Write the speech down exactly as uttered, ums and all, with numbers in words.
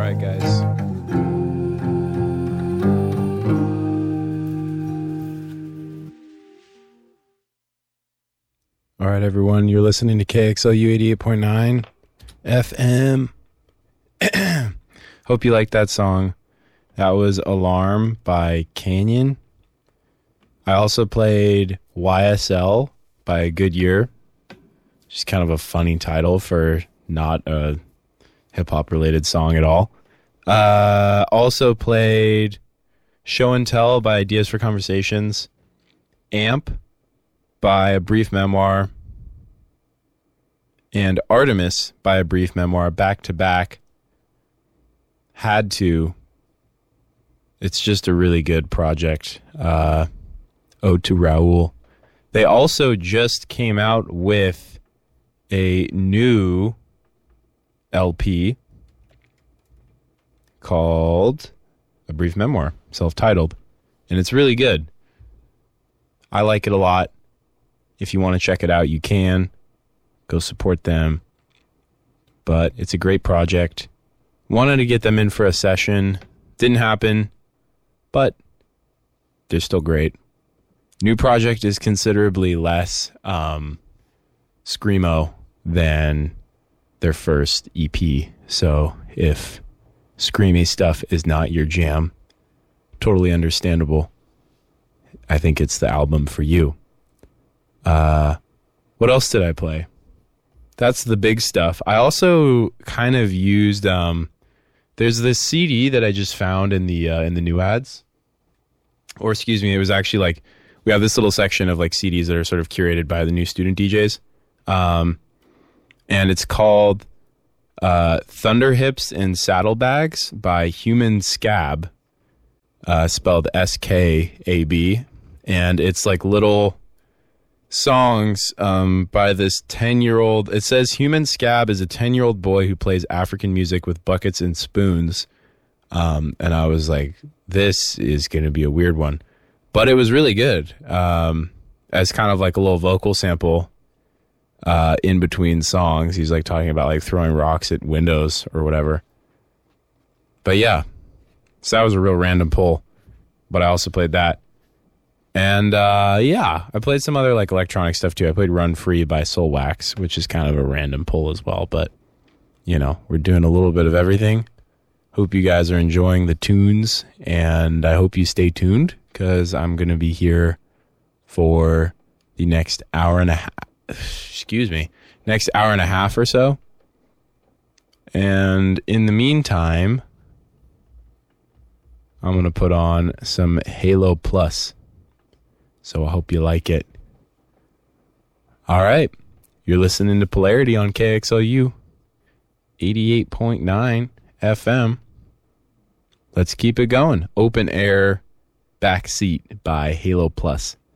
right, guys. All right, everyone. You're listening to K X L U eighty-eight point nine F M. Hope you like that song. That was Alarm by Canyon. I also played Y S L by Goodyear. Just kind of a funny title for not a hip-hop related song at all. Uh, also played Show and Tell by Ideas for Conversations. Amp by A Brief Memoir. And Artemis by A Brief Memoir, back to back. Had to. It's just a really good project. Uh, Ode to Raul. They also just came out with a new L P called A Brief Memoir, self-titled. And it's really good. I like it a lot. If you want to check it out, you can. Go support them. But it's a great project. Wanted to get them in for a session. Didn't happen. But they're still great. New project is considerably less um, screamo than their first E P. So if screamy stuff is not your jam, totally understandable. I think it's the album for you. Uh, what else did I play? That's the big stuff. I also kind of used. Um, there's this C D that I just found in the uh, in the new ads, or excuse me, it was actually like we have this little section of like C Ds that are sort of curated by the new student D Js, um, and it's called uh, Thunder Hips and Saddlebags by Human Scab, uh, spelled S K A B, and it's like little songs um, by this ten-year-old. It says Human Scab is a ten-year-old boy who plays African music with buckets and spoons. Um, and I was like, this is going to be a weird one. But it was really good. Um, as kind of like a little vocal sample uh, in between songs. He's like talking about like throwing rocks at windows or whatever. But yeah, so that was a real random pull. But I also played that. And, uh, yeah, I played some other, like, electronic stuff, too. I played Run Free by Soul Wax, which is kind of a random pull as well. But, you know, we're doing a little bit of everything. Hope you guys are enjoying the tunes. And I hope you stay tuned, because I'm going to be here for the next hour and a half. Excuse me. Next hour and a half or so. And in the meantime, I'm going to put on some Halo Plus. So I hope you like it. All right. You're listening to Polarity on K X L U eighty-eight point nine F M. Let's keep it going. Open Air Backseat by Halo Plus.